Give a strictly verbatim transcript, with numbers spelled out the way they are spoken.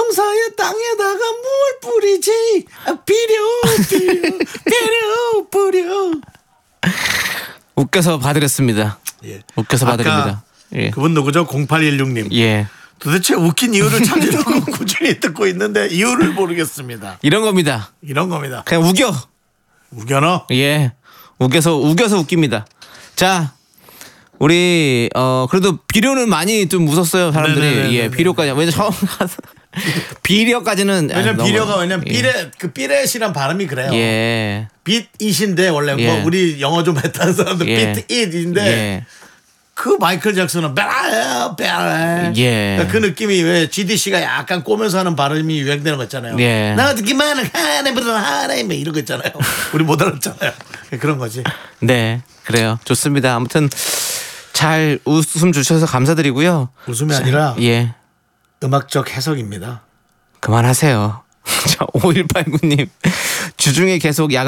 농사의 땅에다가 뭘 뿌리지? 아, 비료, 비료, 비료, 뿌려. 웃겨서 봐드렸습니다. 예. 웃겨서 봐드립니다. 예. 그분 누구죠? 공팔일육 님. 예. 도대체 웃긴 이유를 찾으려고 꾸준히 듣고 있는데 이유를 모르겠습니다. 이런 겁니다. 이런 겁니다. 그냥 우겨. 우겨너? 예. 우겨서 우겨서 웃깁니다. 자, 우리 어 그래도 비료는 많이 좀 웃었어요 사람들이. 네네네네네. 예, 비료까지. 왜냐 처음 가서 비료까지는 왜냐면 아, 비료가 너무, 왜냐면 예. 삐렛 그 삐렛이란 발음이 그래요. 예. 빛이신데 원래 예. 뭐 우리 영어 좀 했다는 사람들 예. 빛잇인데 예. 그 마이클 잭슨은 베라 베라. 예. 그러니까 그 느낌이 왜 지디씨가 약간 꼬면서 하는 발음이 유행되는 거 있잖아요. 예. 나 듣기만 하네 부르는 하네 뭐 이런 거 있잖아요. 우리 못 알았잖아요. 그런 거지. 네, 그래요. 좋습니다. 아무튼 잘 웃음 주셔서 감사드리고요. 웃음이 아니라 예. 음악적 해석입니다. 그만하세요. 자, 오일팔구 님 주중에 계속 야간